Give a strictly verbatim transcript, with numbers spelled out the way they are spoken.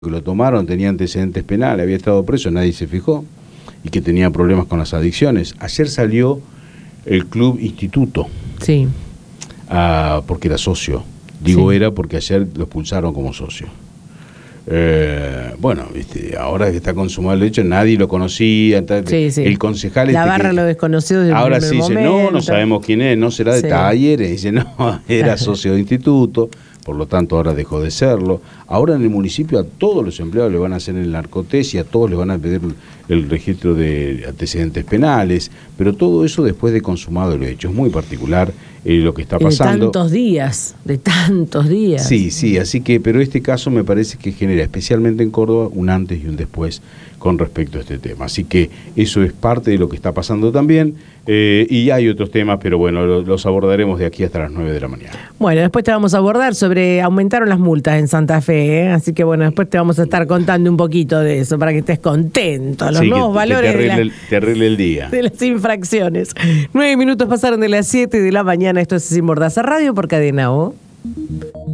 que lo tomaron tenía antecedentes penales, había estado preso, nadie se fijó, y que tenía problemas con las adicciones. Ayer salió el Club Instituto, sí, uh, porque era socio. Digo sí. era porque ayer lo expulsaron como socio. Eh, bueno, ¿viste? Ahora que está consumado el hecho, nadie lo conocía. Sí, sí. El concejal la este barra que, lo desconocido desde ahora el sí dice, momento. no, no sabemos quién es, no será de Sí. Talleres, dice, no, era socio de instituto, por lo tanto ahora dejó de serlo. Ahora en el municipio a todos los empleados le van a hacer el narcotés y a todos les van a pedir el registro de antecedentes penales, pero todo eso después de consumado el hecho. Es muy particular eh, lo que está pasando. De tantos días, de tantos días. Sí, sí, así que, pero este caso me parece que genera, especialmente en Córdoba, un antes y un después con respecto a este tema. Así que eso es parte de lo que está pasando también, eh, y hay otros temas, pero bueno, los, los abordaremos de aquí hasta las nueve de la mañana. Bueno, después te vamos a abordar sobre, aumentaron las multas en Santa Fe, ¿eh? Así que bueno, después te vamos a estar contando un poquito de eso, para que estés contento, los sí, nuevos que, valores que te, arregle, de, la, el, te arregle el día. de las infracciones. Nueve minutos pasaron de las siete de la mañana, esto es Sin Mordaza Radio por Cadena O.